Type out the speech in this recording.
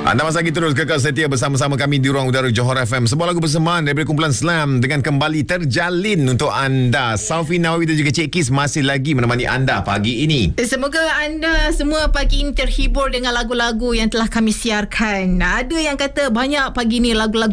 Anda masih lagi terus kekal setia bersama-sama kami di Ruang Udara Johor FM. Sebuah lagu persembahan daripada kumpulan Slam dengan kembali terjalin untuk anda. Saufi Nawawi dan juga Cik Kis masih lagi menemani anda pagi ini. Semoga anda semua pagi ini terhibur dengan lagu-lagu yang telah kami siarkan. Ada yang kata banyak pagi ni lagu-lagu